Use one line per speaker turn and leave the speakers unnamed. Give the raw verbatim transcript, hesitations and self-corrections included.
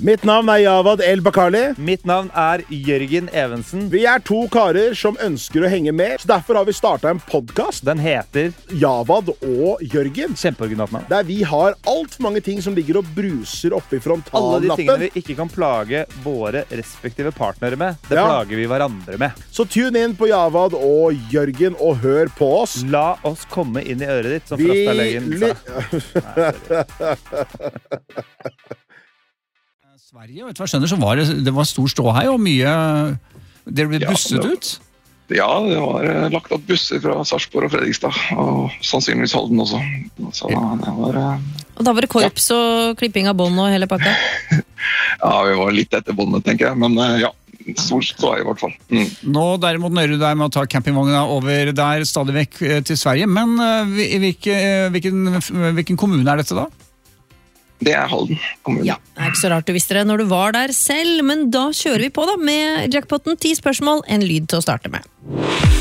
Mitt navn er Javad El Bakali.
Mitt navn er Jørgen Evensen.
Vi er to karer som ønsker å henge med, så derfor har vi startet en podcast.
Den heter
Javad og Jørgen.
Kjempeoriginalt navn.
Der vi har alt for mange ting som ligger og bruser oppe i
Alle de
frontallappen.
tingene vi ikke kan plage våre respektive partnere med, det
Ja.
plager vi hverandre med.
Så tune inn på Javad og Jørgen og hør på oss.
La oss komme inn i øret ditt, som
Vi
Frastad-legen sa.
Sverige, vet du hva jeg skjønner, så var det, det var stor ståhei og mye. Dere ble
Ja,
busset
det-
ut.
Ja, det var eh, lagt opp busser fra Sarpsborg og Fredrikstad, og sannsynligvis Halden også. Så det var, eh,
Og da var det korps og klipping av bånd og hele pakka.
ja, vi var litt etter båndet, tenker jeg, men eh, ja, stor ståhei i hvert fall. Mm.
Nå derimot nøyer du deg med å ta campingvogna over der stadig vekk eh, til Sverige, men eh, hvil- hvilke, eh, hvilken, hvilken kommune er dette da?
Det er Halden kommune.
Ja, det er ikke så rart du visste det når du var der selv, men da kjører vi på da med jackpotten. Ti spørsmål, en lyd til å starte med.